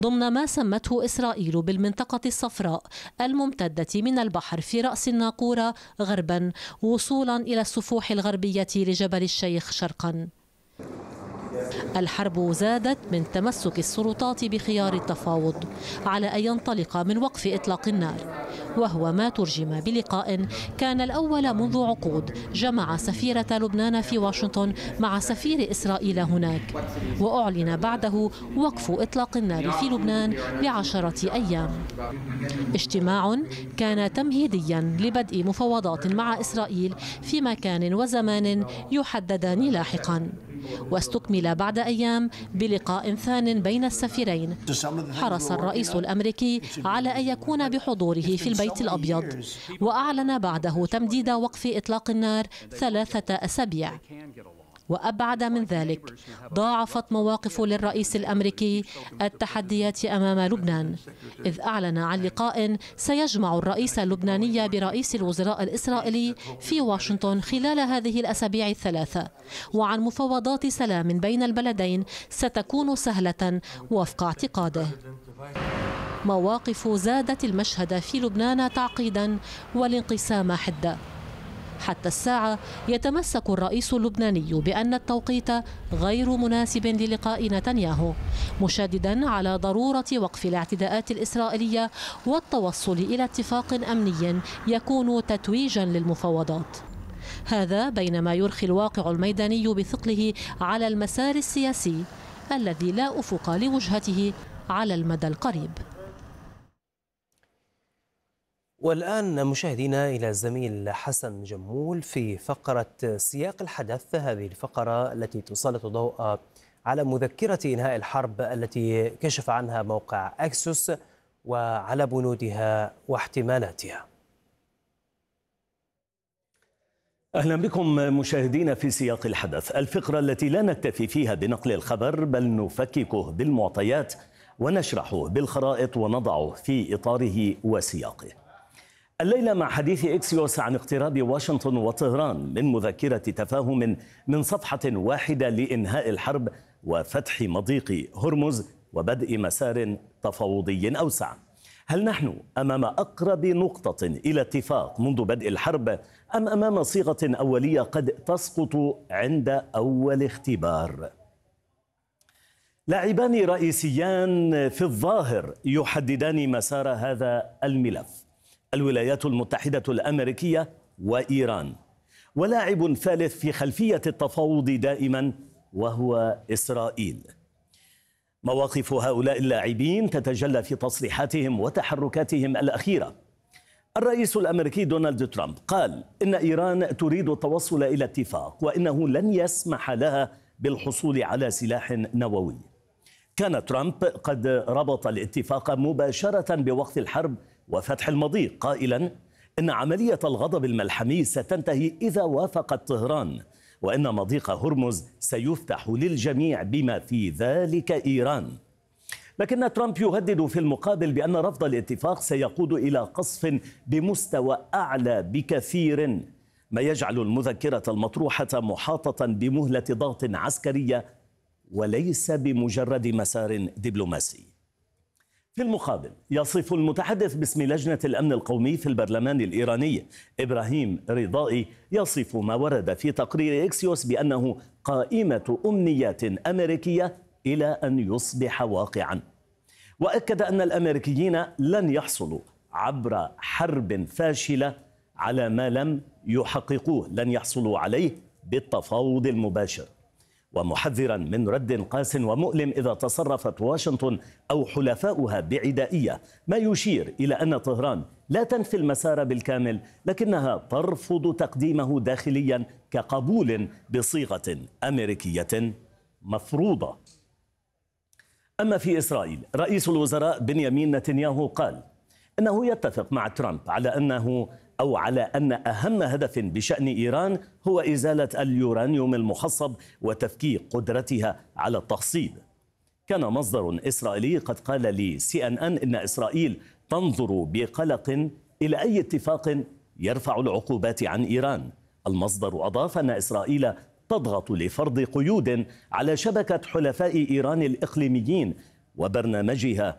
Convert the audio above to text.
ضمن ما سمته إسرائيل بالمنطقة الصفراء الممتدة من البحر في رأس الناقورة غربا وصولا إلى السفوح الغربية لجبل الشيخ شرقا. الحرب زادت من تمسك السلطات بخيار التفاوض على أن ينطلق من وقف إطلاق النار، وهو ما ترجم بلقاء كان الأول منذ عقود جمع سفيرة لبنان في واشنطن مع سفير إسرائيل هناك، وأعلن بعده وقف إطلاق النار في لبنان ل10 أيام. اجتماع كان تمهيديا لبدء مفاوضات مع إسرائيل في مكان وزمان يحددان لاحقا، واستكمل بعد أيام بلقاء ثان بين السفيرين. حرص الرئيس الأمريكي على أن يكون بحضوره في البيت الأبيض، وأعلن بعده تمديد وقف إطلاق النار 3 أسابيع. وأبعد من ذلك، ضاعفت مواقف للرئيس الأمريكي التحديات أمام لبنان، إذ أعلن عن لقاء سيجمع الرئيس اللبناني برئيس الوزراء الإسرائيلي في واشنطن خلال هذه الأسابيع 3، وعن مفاوضات سلام بين البلدين ستكون سهلة وفق اعتقاده. مواقف زادت المشهد في لبنان تعقيدا والانقسام حدة. حتى الساعة يتمسك الرئيس اللبناني بأن التوقيت غير مناسب للقاء نتنياهو، مشددا على ضرورة وقف الاعتداءات الإسرائيلية والتوصل إلى اتفاق أمني يكون تتويجا للمفاوضات. هذا بينما يرخي الواقع الميداني بثقله على المسار السياسي الذي لا أفق لوجهته على المدى القريب. والآن مشاهدينا إلى الزميل حسن جمول في فقرة سياق الحدث، هذه الفقرة التي تسلط الضوء على مذكرة إنهاء الحرب التي كشف عنها موقع أكسوس وعلى بنودها واحتمالاتها. أهلا بكم مشاهدينا في سياق الحدث، الفقرة التي لا نكتفي فيها بنقل الخبر بل نفككه بالمعطيات ونشرحه بالخرائط ونضعه في إطاره وسياقه. الليلة مع حديث إكسيوس عن اقتراب واشنطن وطهران من مذكرة تفاهم من صفحة واحدة لإنهاء الحرب وفتح مضيق هرمز وبدء مسار تفاوضي أوسع. هل نحن أمام أقرب نقطة إلى اتفاق منذ بدء الحرب أم أمام صيغة أولية قد تسقط عند أول اختبار؟ لاعبان رئيسيان في الظاهر يحددان مسار هذا الملف: الولايات المتحدة الأمريكية وإيران، ولاعب ثالث في خلفية التفاوض دائما وهو إسرائيل. مواقف هؤلاء اللاعبين تتجلى في تصريحاتهم وتحركاتهم الأخيرة. الرئيس الأمريكي دونالد ترامب قال إن إيران تريد التوصل إلى اتفاق وإنه لن يسمح لها بالحصول على سلاح نووي. كان ترامب قد ربط الاتفاق مباشرة بوقف الحرب وفتح المضيق، قائلا إن عملية الغضب الملحمي ستنتهي إذا وافقت طهران، وإن مضيق هرمز سيفتح للجميع بما في ذلك إيران. لكن ترامب يهدد في المقابل بأن رفض الاتفاق سيقود إلى قصف بمستوى أعلى بكثير، ما يجعل المذكرة المطروحة محاطة بمهلة ضغط عسكرية وليس بمجرد مسار دبلوماسي. في المقابل يصف المتحدث باسم لجنة الأمن القومي في البرلمان الإيراني إبراهيم رضائي يصف ما ورد في تقرير إكسيوس بأنه قائمة أمنيات أمريكية إلى أن يصبح واقعا، وأكد أن الأمريكيين لن يحصلوا عبر حرب فاشلة على ما لم يحققوه، لن يحصلوا عليه بالتفاوض المباشر، ومحذرا من رد قاس ومؤلم إذا تصرفت واشنطن أو حلفاؤها بعدائية، ما يشير إلى أن طهران لا تنفي المسار بالكامل لكنها ترفض تقديمه داخليا كقبول بصيغة أمريكية مفروضة. أما في إسرائيل، رئيس الوزراء بنيامين نتنياهو قال إنه يتفق مع ترامب على أن أهم هدف بشأن إيران هو إزالة اليورانيوم المخصب وتفكيك قدرتها على التخصيب. كان مصدر إسرائيلي قد قال لCNN إن إسرائيل تنظر بقلق إلى أي اتفاق يرفع العقوبات عن إيران. المصدر أضاف أن إسرائيل تضغط لفرض قيود على شبكة حلفاء إيران الإقليميين وبرنامجها